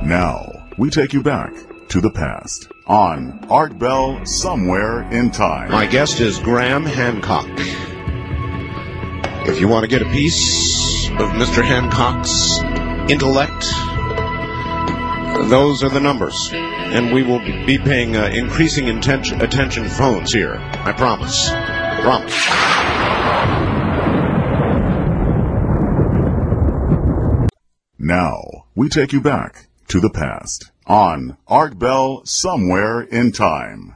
Now, we take you back to the past on Art Bell Somewhere in Time. My guest is Graham Hancock. If you want to get a piece of Mr. Hancock's intellect, those are the numbers. And we will be paying increasing attention phones here. I promise. I promise. Now, we take you back to the past on Art Bell Somewhere in Time.